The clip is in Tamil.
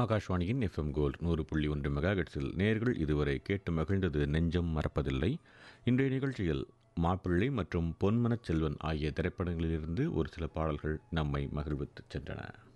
ஆகாஷ்வாணியின் எஃப்எம் கோல்ட் 100.1 மெகாஹெர்ட்ஸில் நேர்கள் இதுவரை கேட்டு மகிழ்ந்தது நெஞ்சம் மறப்பதில்லை. இன்றைய நிகழ்ச்சியில் மாப்பிள்ளை மற்றும் பொன்மனச் செல்வன் ஆகிய திரைப்படங்களிலிருந்து ஒரு சில பாடல்கள் நம்மை மகிழ்வித்துச் சென்றன.